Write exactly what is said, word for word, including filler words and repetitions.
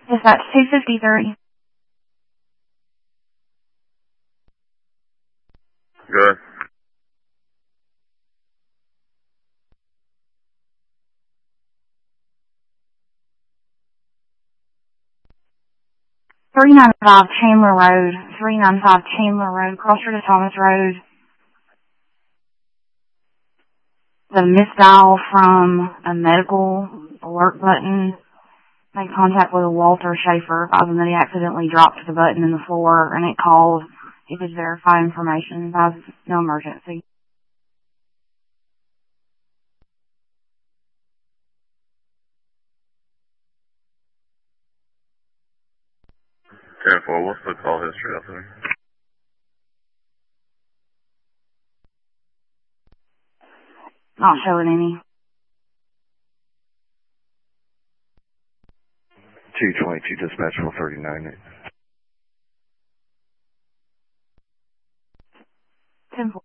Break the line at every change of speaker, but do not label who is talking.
Dispatch two fifty-three.
Good.
three ninety-five Chandler Road. three ninety-five Chandler Road, closer to Thomas Road. The misdial from a medical alert button. Made contact with a Walter Schaefer, advising that he accidentally dropped the button in the floor, and it called. He could verify information. Advised no emergency.
ten four, what's the call history out there?
Not showing any.
two twenty-two, dispatch four thirty-nine.
ten four.